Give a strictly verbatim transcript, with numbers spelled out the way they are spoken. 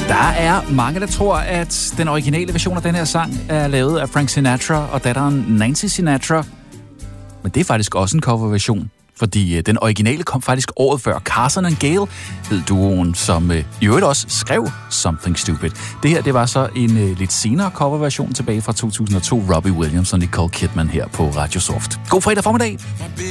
Der er mange, der tror, at den originale version af den her sang er lavet af Frank Sinatra og datteren Nancy Sinatra. Men det er faktisk også en coverversion, fordi den originale kom faktisk året før. Carson and Gale hed duoen, som øh, i øvrigt også skrev Something Stupid. Det her, det var så en øh, lidt senere coverversion tilbage fra to tusind og to. Robbie Williams og Nicole Kidman her på Radio Soft. God fredag formiddag!